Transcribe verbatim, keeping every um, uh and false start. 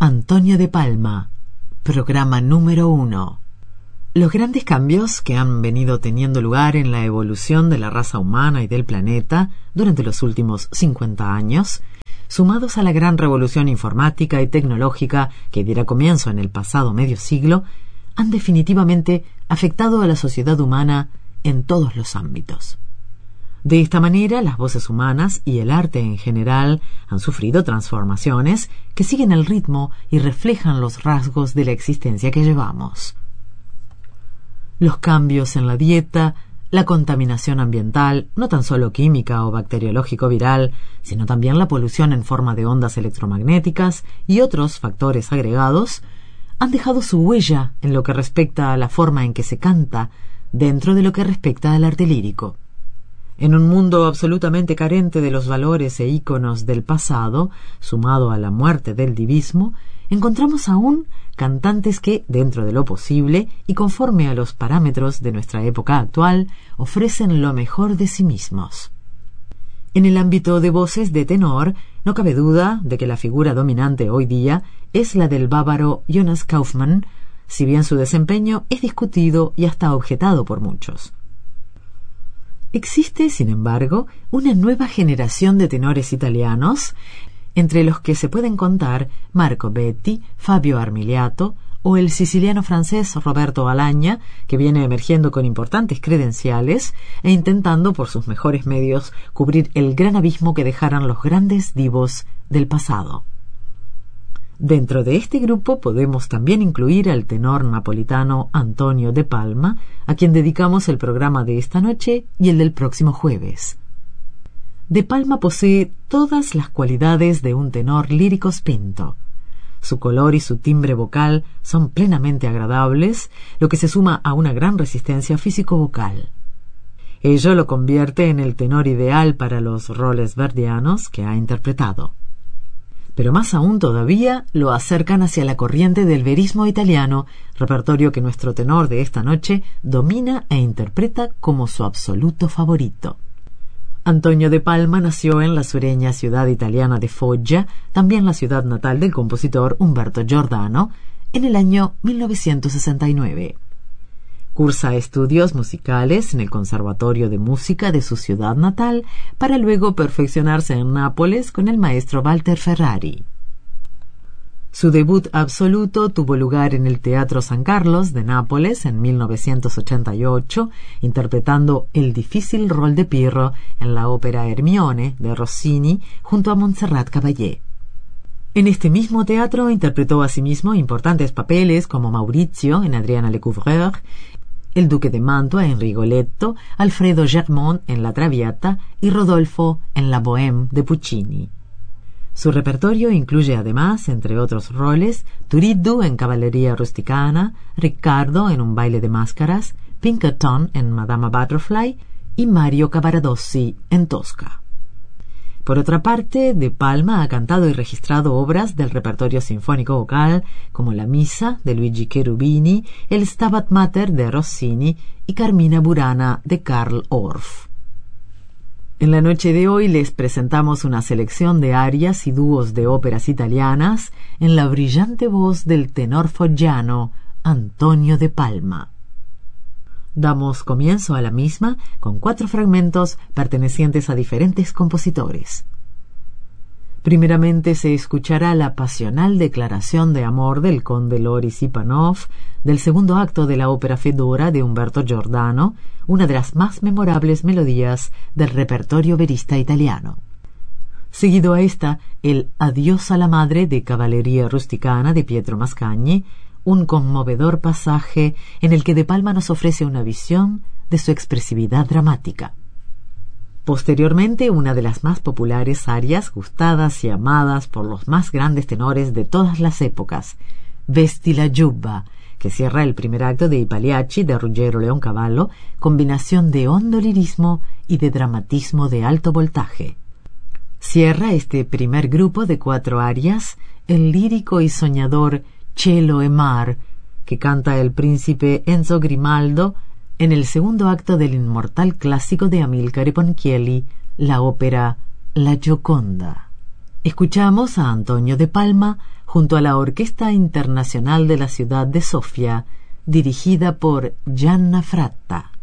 Antonio de Palma, programa número uno. Los grandes cambios que han venido teniendo lugar en la evolución de la raza humana y del planeta durante los últimos cincuenta años, sumados a la gran revolución informática y tecnológica que diera comienzo en el pasado medio siglo, han definitivamente afectado a la sociedad humana en todos los ámbitos. De esta manera, las voces humanas y el arte en general han sufrido transformaciones que siguen el ritmo y reflejan los rasgos de la existencia que llevamos. Los cambios en la dieta, la contaminación ambiental, no tan solo química o bacteriológico-viral, sino también la polución en forma de ondas electromagnéticas y otros factores agregados, han dejado su huella en lo que respecta a la forma en que se canta, dentro de lo que respecta al arte lírico. En un mundo absolutamente carente de los valores e íconos del pasado, sumado a la muerte del divismo, encontramos aún cantantes que, dentro de lo posible y conforme a los parámetros de nuestra época actual, ofrecen lo mejor de sí mismos. En el ámbito de voces de tenor, no cabe duda de que la figura dominante hoy día es la del bávaro Jonas Kaufmann, si bien su desempeño es discutido y hasta objetado por muchos. Existe, sin embargo, una nueva generación de tenores italianos, entre los que se pueden contar Marco Betti, Fabio Armiliato o el siciliano francés Roberto Alagna, que viene emergiendo con importantes credenciales e intentando por sus mejores medios cubrir el gran abismo que dejaran los grandes divos del pasado. Dentro de este grupo podemos también incluir al tenor napolitano Antonio de Palma, a quien dedicamos el programa de esta noche y el del próximo jueves. De Palma posee todas las cualidades de un tenor lírico spinto. Su color y su timbre vocal son plenamente agradables, lo que se suma a una gran resistencia físico-vocal. Ello lo convierte en el tenor ideal para los roles verdianos que ha interpretado. Pero más aún todavía lo acercan hacia la corriente del verismo italiano, repertorio que nuestro tenor de esta noche domina e interpreta como su absoluto favorito. Antonio de Palma nació en la sureña ciudad italiana de Foggia, también la ciudad natal del compositor Umberto Giordano, en el año mil novecientos sesenta y nueve. Cursa estudios musicales en el Conservatorio de Música de su ciudad natal para luego perfeccionarse en Nápoles con el maestro Walter Ferrari. Su debut absoluto tuvo lugar en el Teatro San Carlos de Nápoles en mil novecientos ochenta y ocho, interpretando el difícil rol de Pirro en la ópera Hermione de Rossini junto a Montserrat Caballé. En este mismo teatro interpretó asimismo importantes papeles como Maurizio en Adriana Lecouvreur, el duque de Mantua en Rigoletto, Alfredo Germont en La Traviata y Rodolfo en La Bohème de Puccini. Su repertorio incluye además, entre otros roles, Turiddu en Cavalleria Rusticana, Riccardo en Un baile de máscaras, Pinkerton en Madama Butterfly y Mario Cavaradossi en Tosca. Por otra parte, De Palma ha cantado y registrado obras del repertorio sinfónico vocal como La Misa de Luigi Cherubini, el Stabat Mater de Rossini y Carmina Burana de Karl Orff. En la noche de hoy les presentamos una selección de arias y dúos de óperas italianas en la brillante voz del tenor foggiano Antonio de Palma. Damos comienzo a la misma con cuatro fragmentos pertenecientes a diferentes compositores. Primeramente se escuchará la pasional declaración de amor del conde Loris Ipanov del segundo acto de la ópera Fedora de Umberto Giordano, una de las más memorables melodías del repertorio verista italiano. Seguido a esta, el Adiós a la madre de Cavalleria Rusticana de Pietro Mascagni, un conmovedor pasaje en el que De Palma nos ofrece una visión de su expresividad dramática. Posteriormente, una de las más populares arias gustadas y amadas por los más grandes tenores de todas las épocas, Vesti la giubba, que cierra el primer acto de I Pagliacci de Ruggero Leoncavallo, combinación de hondo lirismo y de dramatismo de alto voltaje. Cierra este primer grupo de cuatro arias el lírico y soñador Cielo e Mar, que canta el príncipe Enzo Grimaldo en el segundo acto del inmortal clásico de Amilcare Ponchielli, la ópera La Gioconda. Escuchamos a Antonio de Palma junto a la Orquesta Internacional de la Ciudad de Sofía, dirigida por Gianna Fratta.